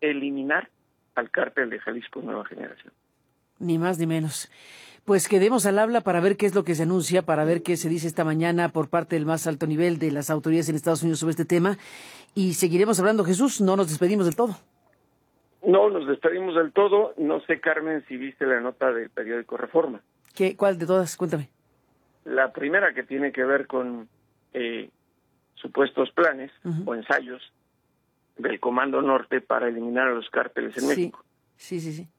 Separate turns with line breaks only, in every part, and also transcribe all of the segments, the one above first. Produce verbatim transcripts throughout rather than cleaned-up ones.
eliminar al cártel de Jalisco Nueva Generación.
Ni más ni menos. Pues quedemos al habla para ver qué es lo que se anuncia, para ver qué se dice esta mañana por parte del más alto nivel de las autoridades en Estados Unidos sobre este tema. Y seguiremos hablando, Jesús, no nos despedimos del todo.
No nos despedimos del todo. No sé, Carmen, si viste la nota del periódico Reforma.
¿Qué, ¿Cuál de todas? Cuéntame.
La primera, que tiene que ver con eh, supuestos planes uh-huh. o ensayos del Comando Norte para eliminar a los cárteles en
sí.
México.
Sí, sí, sí.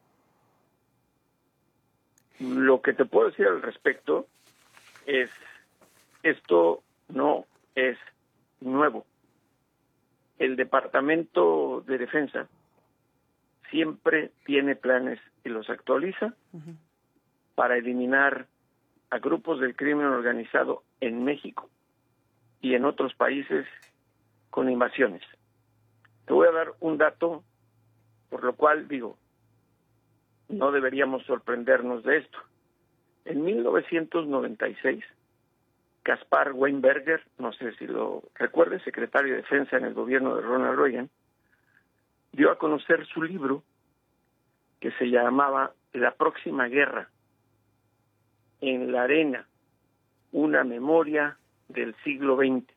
Lo que te puedo decir al respecto es, esto no es nuevo. El Departamento de Defensa siempre tiene planes y los actualiza uh-huh. para eliminar a grupos del crimen organizado en México y en otros países con invasiones. Te voy a dar un dato, por lo cual digo, no deberíamos sorprendernos de esto. En mil novecientos noventa y seis, Caspar Weinberger, no sé si lo recuerdes, secretario de Defensa en el gobierno de Ronald Reagan, dio a conocer su libro que se llamaba La próxima guerra, en la arena, una memoria del siglo veinte.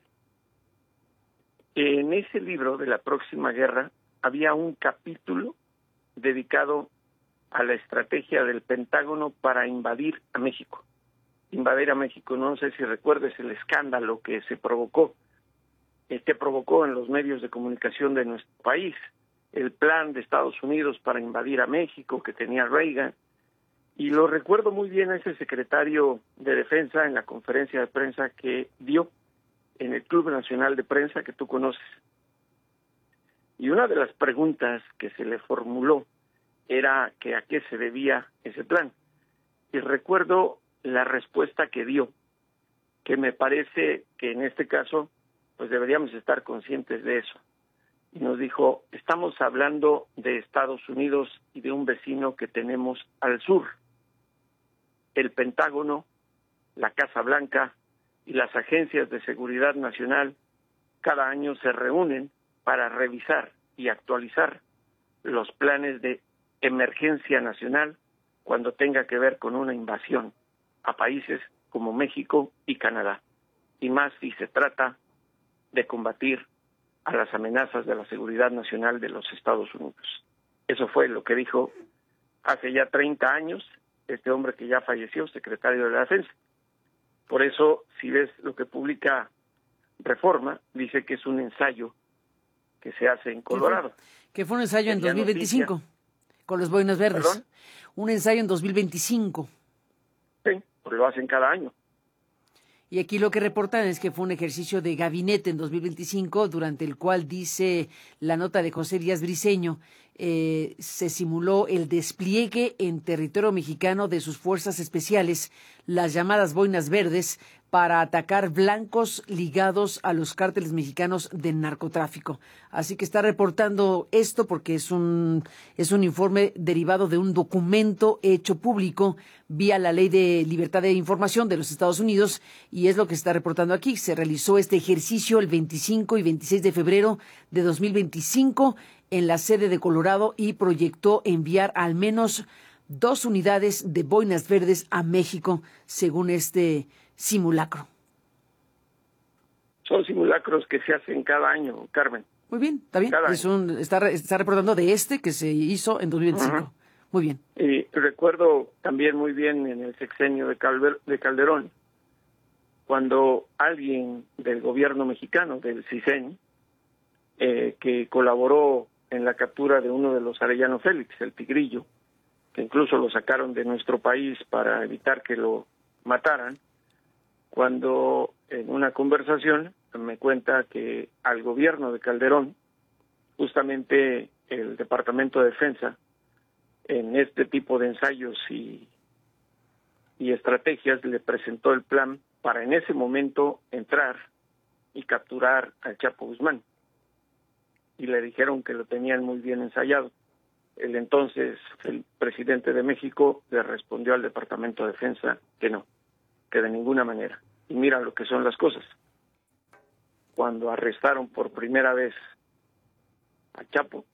En ese libro de La próxima guerra había un capítulo dedicado a la estrategia del Pentágono para invadir a México. Invadir a México, no sé si recuerdes el escándalo que se provocó, eh, que provocó en los medios de comunicación de nuestro país, el plan de Estados Unidos para invadir a México que tenía Reagan, y lo recuerdo muy bien a ese secretario de Defensa en la conferencia de prensa que dio en el Club Nacional de Prensa que tú conoces. Y una de las preguntas que se le formuló era que a qué se debía ese plan. Y recuerdo la respuesta que dio, que me parece que en este caso pues deberíamos estar conscientes de eso. Y nos dijo, estamos hablando de Estados Unidos y de un vecino que tenemos al sur. El Pentágono, la Casa Blanca y las agencias de seguridad nacional cada año se reúnen para revisar y actualizar los planes de emergencia nacional cuando tenga que ver con una invasión a países como México y Canadá, y más si se trata de combatir a las amenazas de la seguridad nacional de los Estados Unidos. Eso fue lo que dijo hace ya treinta años este hombre que ya falleció, secretario de la Defensa. Por eso, si ves lo que publica Reforma, dice que es un ensayo que se hace en Colorado.
Que fue, que fue un ensayo en dos mil veinticinco, noticia. Con los boinas verdes. ¿Perdón? Un ensayo en dos mil veinticinco.
Sí, pues lo hacen cada año.
Y aquí lo que reportan es que fue un ejercicio de gabinete en dos mil veinticinco, durante el cual, dice la nota de José Díaz Briceño, eh, se simuló el despliegue en territorio mexicano de sus fuerzas especiales, las llamadas boinas verdes, para atacar blancos ligados a los cárteles mexicanos de narcotráfico. Así que está reportando esto porque es un es un informe derivado de un documento hecho público vía la Ley de Libertad de Información de los Estados Unidos, y es lo que está reportando aquí. Se realizó este ejercicio el veinticinco y veintiséis de febrero de dos mil veinticinco en la sede de Colorado y proyectó enviar al menos dos unidades de boinas verdes a México, según este simulacro.
Son simulacros que se hacen cada año, Carmen.
Muy bien, está bien. Es un, está, está reportando de este que se hizo en dos mil veinticinco. Uh-huh. Muy bien.
Y recuerdo también muy bien en el sexenio de, Calver, de Calderón, cuando alguien del gobierno mexicano, del CISEN, eh, que colaboró en la captura de uno de los Arellano Félix, el Tigrillo, que incluso lo sacaron de nuestro país para evitar que lo mataran, cuando en una conversación me cuenta que al gobierno de Calderón, justamente el Departamento de Defensa, en este tipo de ensayos y, y estrategias, le presentó el plan para en ese momento entrar y capturar al Chapo Guzmán. Y le dijeron que lo tenían muy bien ensayado. El entonces el presidente de México le respondió al Departamento de Defensa que no, que de ninguna manera. Y mira lo que son las cosas. Cuando arrestaron por primera vez a Chapo,